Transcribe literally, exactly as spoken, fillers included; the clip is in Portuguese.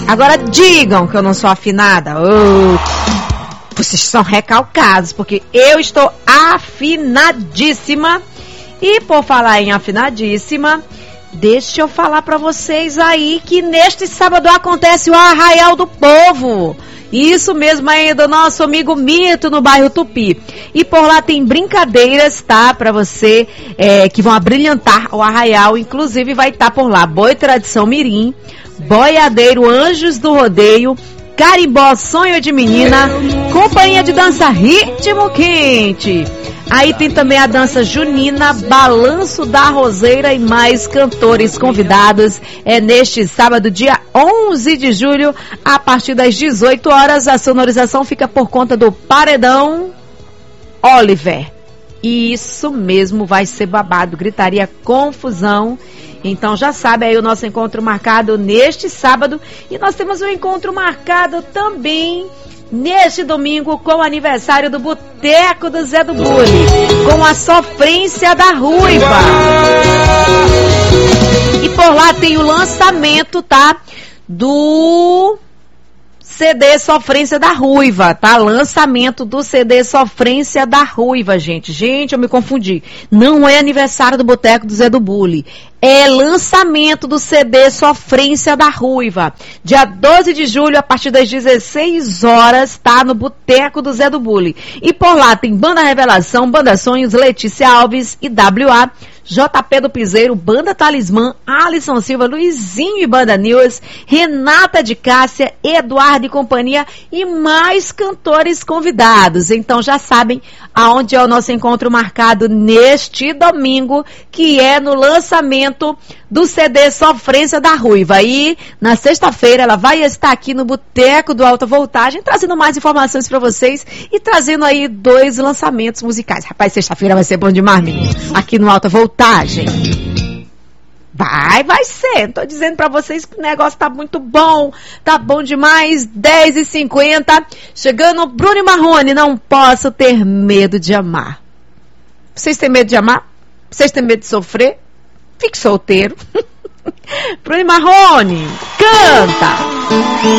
Agora digam que eu não sou afinada. Oh, vocês são recalcados, porque eu estou afinadíssima. E por falar em afinadíssima, deixa eu falar pra vocês aí que neste sábado acontece o Arraial do Povo. Isso mesmo aí, do nosso amigo Mito, no bairro Tupi. E por lá tem brincadeiras, tá? Pra você, é, que vão abrilhantar o Arraial. Inclusive vai estar por lá Boi Tradição Mirim, Boiadeiro Anjos do Rodeio, Carimbó Sonho de Menina, companhia de dança Ritmo Quente. Aí tem também a dança junina, Balanço da Roseira e mais cantores convidados. É neste sábado, dia onze de julho, a partir das dezoito horas. A sonorização fica por conta do Paredão Oliver. E isso mesmo, vai ser babado, gritaria, confusão. Então já sabe aí o nosso encontro marcado neste sábado. E nós temos um encontro marcado também neste domingo com o aniversário do Boteco do Zé do Bule, com a Sofrência da Ruiva. E por lá tem o lançamento, tá? Do C D Sofrência da Ruiva, tá? Lançamento do C D Sofrência da Ruiva, gente. Gente, eu me confundi. Não é aniversário do Boteco do Zé do Bule. É lançamento do C D Sofrência da Ruiva. Dia doze de julho, a partir das dezesseis horas, tá? No Boteco do Zé do Bule. E por lá tem Banda Revelação, Banda Sonhos, Letícia Alves e W A, J P do Piseiro, Banda Talismã, Alisson Silva, Luizinho e Banda News, Renata de Cássia, Eduardo e companhia e mais cantores convidados. Então já sabem aonde é o nosso encontro marcado neste domingo, que é no lançamento do C D Sofrência da Ruiva. E na sexta-feira ela vai estar aqui no Boteco do Alta Voltagem, trazendo mais informações para vocês e trazendo aí dois lançamentos musicais. Rapaz, sexta-feira vai ser bom demais, menino, aqui no Alta Voltagem. Vai, vai ser. Tô dizendo pra vocês que o negócio tá muito bom. Tá bom demais. dez e cinquenta. Chegando Bruno e Marrone. Não posso ter medo de amar. Vocês têm medo de amar? Vocês têm medo de sofrer? Fique solteiro. Bruno e Marrone. Canta!